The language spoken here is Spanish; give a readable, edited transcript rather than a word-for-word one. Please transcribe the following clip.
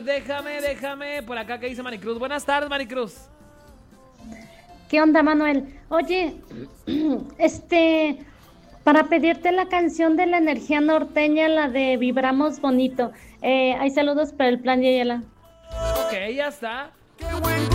Déjame. Por acá, ¿qué dice Maricruz? Buenas tardes, Maricruz. ¿Qué onda, Manuel? Oye, para pedirte la canción de la energía norteña, la de Vibramos Bonito. Hay saludos para el plan Yayela. Ok, ya está.